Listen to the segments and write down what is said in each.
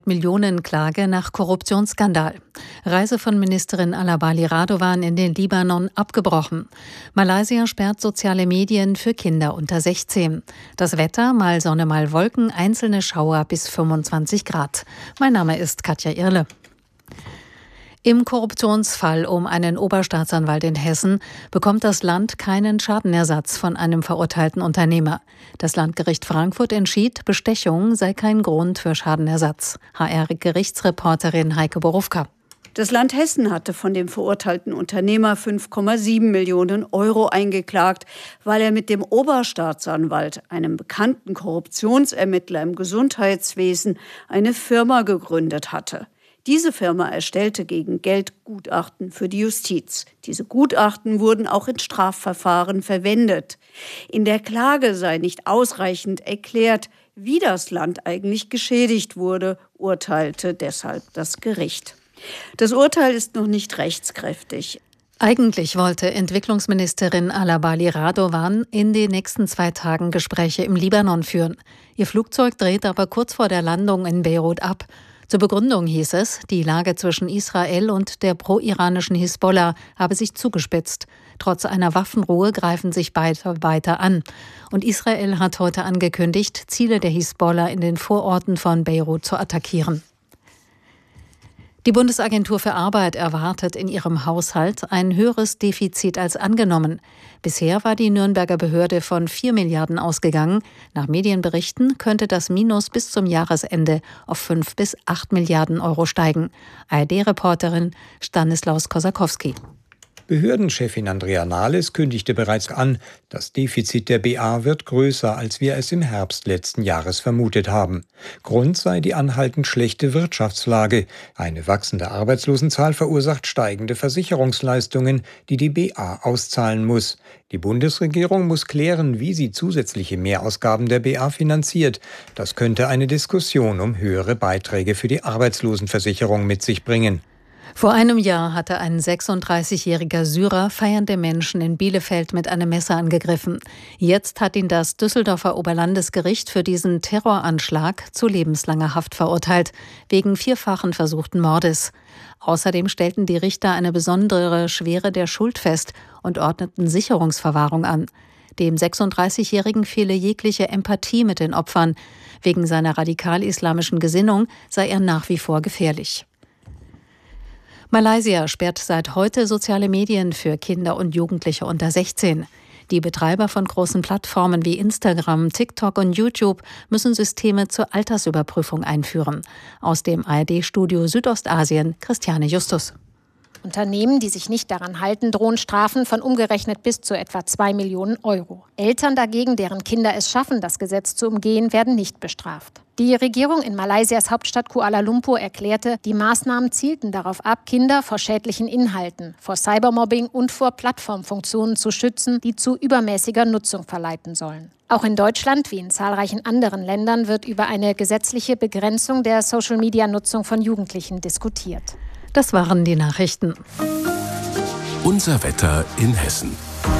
Millionenklage nach Korruptionsskandal. Reise von Ministerin Alabali Radovan in den Libanon abgebrochen. Malaysia sperrt soziale Medien für Kinder unter 16. Das Wetter, mal Sonne, mal Wolken, einzelne Schauer bis 25 Grad. Mein Name ist Katja Irle. Im Korruptionsfall um einen Oberstaatsanwalt in Hessen bekommt das Land keinen Schadenersatz von einem verurteilten Unternehmer. Das Landgericht Frankfurt entschied, Bestechung sei kein Grund für Schadenersatz. HR-Gerichtsreporterin Heike Borufka. Das Land Hessen hatte von dem verurteilten Unternehmer 5,7 Millionen Euro eingeklagt, weil er mit dem Oberstaatsanwalt, einem bekannten Korruptionsermittler im Gesundheitswesen, eine Firma gegründet hatte. Diese Firma erstellte gegen Geld Gutachten für die Justiz. Diese Gutachten wurden auch in Strafverfahren verwendet. In der Klage sei nicht ausreichend erklärt, wie das Land eigentlich geschädigt wurde, urteilte deshalb das Gericht. Das Urteil ist noch nicht rechtskräftig. Eigentlich wollte Entwicklungsministerin Alabali Radovan in den nächsten 2 Tagen Gespräche im Libanon führen. Ihr Flugzeug drehte aber kurz vor der Landung in Beirut ab. Zur Begründung hieß es, die Lage zwischen Israel und der pro-iranischen Hisbollah habe sich zugespitzt. Trotz einer Waffenruhe greifen sich beide weiter an. Und Israel hat heute angekündigt, Ziele der Hisbollah in den Vororten von Beirut zu attackieren. Die Bundesagentur für Arbeit erwartet in ihrem Haushalt ein höheres Defizit als angenommen. Bisher war die Nürnberger Behörde von 4 Milliarden ausgegangen. Nach Medienberichten könnte das Minus bis zum Jahresende auf 5 bis 8 Milliarden Euro steigen. ARD-Reporterin Stanislaus Kosakowski. Behördenchefin Andrea Nahles kündigte bereits an, das Defizit der BA wird größer, als wir es im Herbst letzten Jahres vermutet haben. Grund sei die anhaltend schlechte Wirtschaftslage. Eine wachsende Arbeitslosenzahl verursacht steigende Versicherungsleistungen, die die BA auszahlen muss. Die Bundesregierung muss klären, wie sie zusätzliche Mehrausgaben der BA finanziert. Das könnte eine Diskussion um höhere Beiträge für die Arbeitslosenversicherung mit sich bringen. Vor einem Jahr hatte ein 36-jähriger Syrer feiernde Menschen in Bielefeld mit einem Messer angegriffen. Jetzt hat ihn das Düsseldorfer Oberlandesgericht für diesen Terroranschlag zu lebenslanger Haft verurteilt, wegen 4-fachen versuchten Mordes. Außerdem stellten die Richter eine besondere Schwere der Schuld fest und ordneten Sicherungsverwahrung an. Dem 36-Jährigen fehle jegliche Empathie mit den Opfern. Wegen seiner radikal-islamischen Gesinnung sei er nach wie vor gefährlich. Malaysia sperrt seit heute soziale Medien für Kinder und Jugendliche unter 16. Die Betreiber von großen Plattformen wie Instagram, TikTok und YouTube müssen Systeme zur Altersüberprüfung einführen. Aus dem ARD-Studio Südostasien, Christiane Justus. Unternehmen, die sich nicht daran halten, drohen Strafen von umgerechnet bis zu etwa 2 Millionen Euro. Eltern dagegen, deren Kinder es schaffen, das Gesetz zu umgehen, werden nicht bestraft. Die Regierung in Malaysias Hauptstadt Kuala Lumpur erklärte, die Maßnahmen zielten darauf ab, Kinder vor schädlichen Inhalten, vor Cybermobbing und vor Plattformfunktionen zu schützen, die zu übermäßiger Nutzung verleiten sollen. Auch in Deutschland, wie in zahlreichen anderen Ländern, wird über eine gesetzliche Begrenzung der Social-Media-Nutzung von Jugendlichen diskutiert. Das waren die Nachrichten. Unser Wetter in Hessen.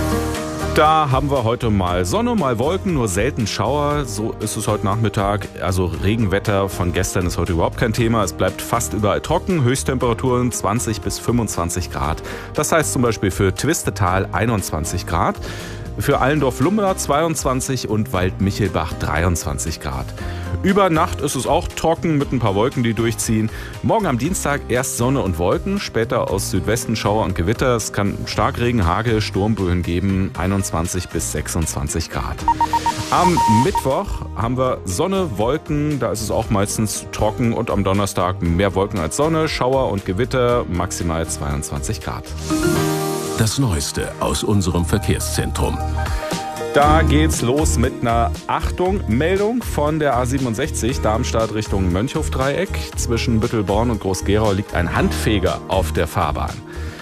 Da haben wir heute mal Sonne, mal Wolken, nur selten Schauer. So ist es heute Nachmittag. Also Regenwetter von gestern ist heute überhaupt kein Thema. Es bleibt fast überall trocken. Höchsttemperaturen 20 bis 25 Grad. Das heißt zum Beispiel für Twistetal 21 Grad. Für Allendorf-Lumblar 22 und Waldmichelbach 23 Grad. Über Nacht ist es auch trocken mit ein paar Wolken, die durchziehen. Morgen am Dienstag erst Sonne und Wolken, später aus Südwesten Schauer und Gewitter. Es kann Starkregen, Hagel, Sturmböen geben, 21 bis 26 Grad. Am Mittwoch haben wir Sonne, Wolken, da ist es auch meistens trocken und am Donnerstag mehr Wolken als Sonne, Schauer und Gewitter, maximal 22 Grad. Das Neueste aus unserem Verkehrszentrum. Da geht's los mit einer Achtung-Meldung von der A67 Darmstadt Richtung Mönchhofdreieck. Zwischen Büttelborn und Groß-Gerau liegt ein Handfeger auf der Fahrbahn.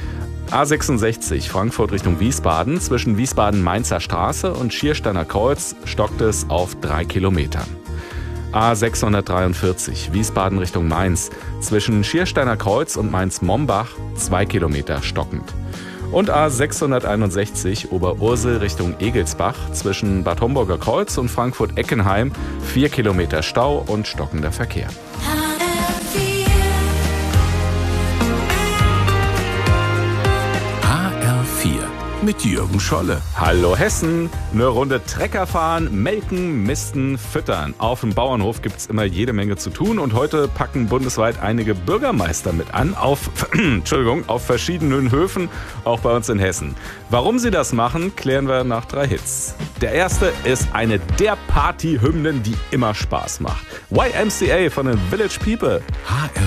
A66 Frankfurt Richtung Wiesbaden. Zwischen Wiesbaden-Mainzer Straße und Schiersteiner Kreuz stockt es auf 3 Kilometern. A643 Wiesbaden Richtung Mainz. Zwischen Schiersteiner Kreuz und Mainz-Mombach 2 Kilometer stockend. Und A661 Oberursel Richtung Egelsbach zwischen Bad Homburger Kreuz und Frankfurt-Eckenheim 4 Kilometer Stau und stockender Verkehr. mit Jürgen Scholle. Hallo Hessen, eine Runde Trecker fahren, melken, misten, füttern. Auf dem Bauernhof gibt's immer jede Menge zu tun und heute packen bundesweit einige Bürgermeister mit an auf verschiedenen Höfen, auch bei uns in Hessen. Warum sie das machen, klären wir nach 3 Hits. Der erste ist eine der Partyhymnen, die immer Spaß macht. YMCA von den Village People. HR